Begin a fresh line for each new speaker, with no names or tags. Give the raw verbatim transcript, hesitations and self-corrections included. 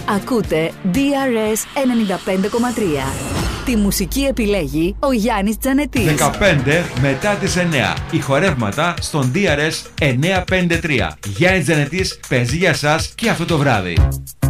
Ακούτε ντι αρ ες ενενήντα πέντε κόμμα τρία. Τη μουσική επιλέγει ο Γιάννης Τζανετής.
δεκαπέντε μετά τις εννέα. Ηχορεύματα στον ντι αρ ες εννιακόσια πενήντα τρία. Γιάννης Τζανετής παίζει για σας και αυτό το βράδυ.